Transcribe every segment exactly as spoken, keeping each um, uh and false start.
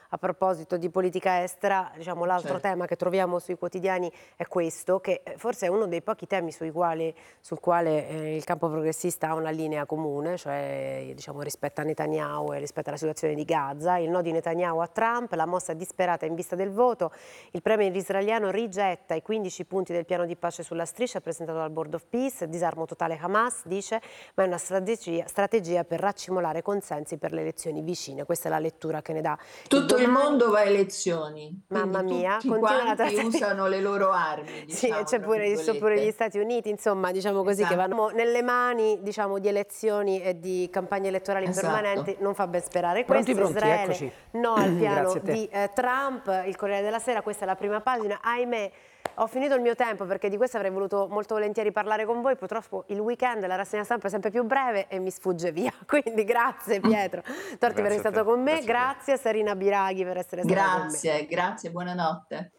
a proposito di politica estera, diciamo, l'altro Certo. tema che troviamo sui quotidiani è questo, che forse è uno dei pochi temi sui quali, sul quale eh, il campo progressista ha una linea comune, cioè diciamo, rispetto a Netanyahu e rispetto alla situazione di Gaza, il no di Netanyahu a Trump, la mossa disperata in vista del voto. Il premier israeliano rigetta i quindici punti del piano di pace sulla striscia presentato dal Board of Peace, disarmo totale Hamas, dice, ma è una strategia, strategia per raccimolare consensi per le elezioni vicine. Questa è la lettura che ne dà Tutto il, il mondo va a elezioni, Mamma mia, tutti continua la quanti trattativa. usano le loro armi, diciamo, sì, c'è pure, ci sono pure gli Stati Uniti, insomma, diciamo così, esatto. che vanno nelle mani, diciamo, di elezioni e di campagne elettorali esatto. permanenti, non fa ben sperare. Pronti, Questo pronti, Israele, eccoci. no al piano di eh, Trump, il Corriere della Sera, questa è la prima pagina, ahimè. Ho finito il mio tempo perché di questo avrei voluto molto volentieri parlare con voi, purtroppo il weekend, la rassegna stampa è sempre più breve e mi sfugge via, quindi grazie Pietro Torti per essere stato con me, grazie, grazie Sarina Biraghi per essere stata con me. Grazie, grazie, buonanotte.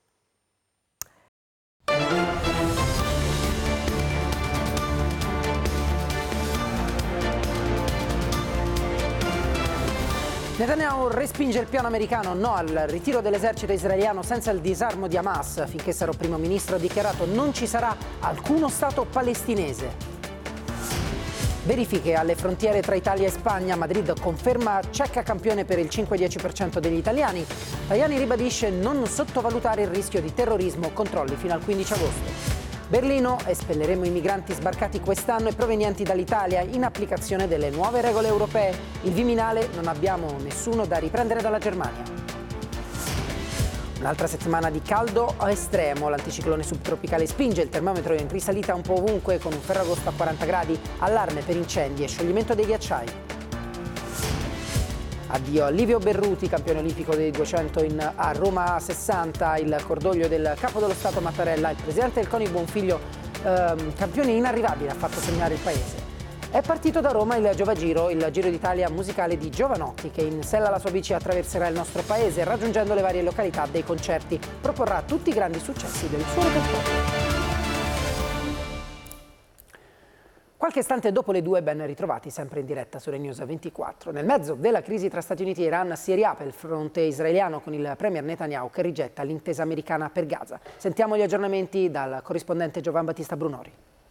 Netanyahu respinge il piano americano, no al ritiro dell'esercito israeliano senza il disarmo di Hamas. Finché sarò primo ministro ha dichiarato non ci sarà alcuno Stato palestinese. Verifiche alle frontiere tra Italia e Spagna. Madrid conferma Cecca campione per il cinque dieci per cento degli italiani. Tajani ribadisce non sottovalutare il rischio di terrorismo, controlli fino al quindici agosto. Berlino, espelleremo i migranti sbarcati quest'anno e provenienti dall'Italia in applicazione delle nuove regole europee. Il Viminale, non abbiamo nessuno da riprendere dalla Germania. Un'altra settimana di caldo estremo, l'anticiclone subtropicale spinge, il termometro è in risalita un po' ovunque con un Ferragosto a quaranta gradi, allarme per incendi e scioglimento dei ghiacciai. Addio a Livio Berruti, campione olimpico dei duecento in, a Roma sessanta, il cordoglio del capo dello Stato Mattarella, il presidente del CONI Buonfiglio, ehm, campione inarrivabile, ha fatto sognare il paese. È partito da Roma il Giovagiro, il Giro d'Italia musicale di Giovanotti, che in sella alla sua bici attraverserà il nostro paese, raggiungendo le varie località dei concerti. Proporrà tutti i grandi successi del suo repertorio. Qualche istante dopo le due, ben ritrovati sempre in diretta su RaiNews ventiquattro. Nel mezzo della crisi tra Stati Uniti e Iran si riapre il fronte israeliano con il premier Netanyahu che rigetta l'intesa americana per Gaza. Sentiamo gli aggiornamenti dal corrispondente Giovan Battista Brunori.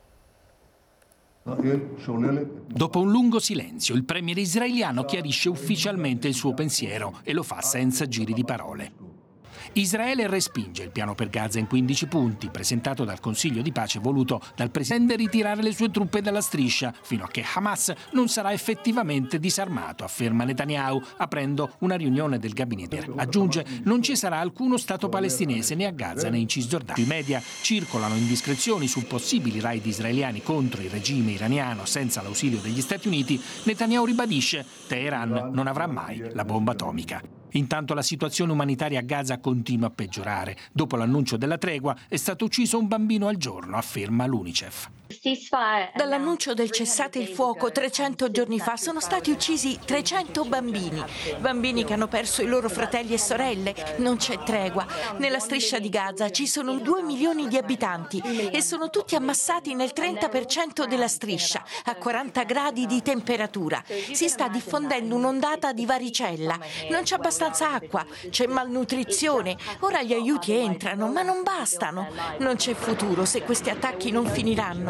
Dopo un lungo silenzio, il premier israeliano chiarisce ufficialmente il suo pensiero e lo fa senza giri di parole. Israele respinge il piano per Gaza in quindici punti, presentato dal Consiglio di pace voluto dal presidente ritirare le sue truppe dalla striscia, fino a che Hamas non sarà effettivamente disarmato, afferma Netanyahu, aprendo una riunione del gabinetto. Aggiunge, non ci sarà alcuno Stato palestinese né a Gaza né in Cisgiordania. I media circolano indiscrezioni su possibili raid israeliani contro il regime iraniano senza l'ausilio degli Stati Uniti. Netanyahu ribadisce, Teheran non avrà mai la bomba atomica. Intanto la situazione umanitaria a Gaza continua a peggiorare. Dopo l'annuncio della tregua è stato ucciso un bambino al giorno, afferma l'Unicef. Dall'annuncio del cessate il fuoco trecento giorni fa sono stati uccisi trecento bambini, bambini che hanno perso i loro fratelli e sorelle. Non c'è tregua. Nella striscia di Gaza ci sono due milioni di abitanti e sono tutti ammassati nel trenta per cento della striscia, a quaranta gradi di temperatura. Si sta diffondendo un'ondata di varicella. Non c'è abbastanza acqua, c'è malnutrizione. Ora gli aiuti entrano, ma non bastano. Non c'è futuro se questi attacchi non finiranno.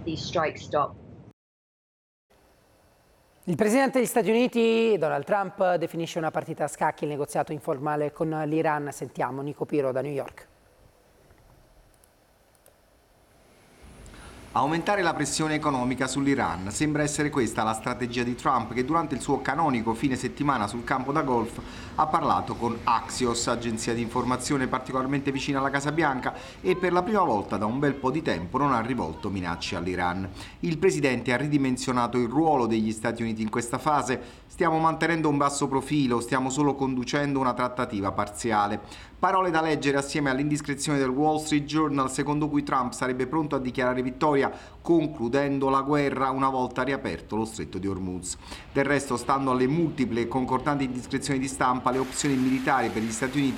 Il presidente degli Stati Uniti, Donald Trump, definisce una partita a scacchi il negoziato informale con l'Iran. Sentiamo Nico Piro da New York. Aumentare la pressione economica sull'Iran. Sembra essere questa la strategia di Trump, che durante il suo canonico fine settimana sul campo da golf ha parlato con Axios, agenzia di informazione particolarmente vicina alla Casa Bianca, e per la prima volta da un bel po' di tempo non ha rivolto minacce all'Iran. Il presidente ha ridimensionato il ruolo degli Stati Uniti in questa fase. Stiamo mantenendo un basso profilo, stiamo solo conducendo una trattativa parziale. Parole da leggere assieme all'indiscrezione del Wall Street Journal, secondo cui Trump sarebbe pronto a dichiarare vittoria concludendo la guerra una volta riaperto lo stretto di Hormuz. Del resto, stando alle multiple e concordanti indiscrezioni di stampa, le opzioni militari per gli Stati Uniti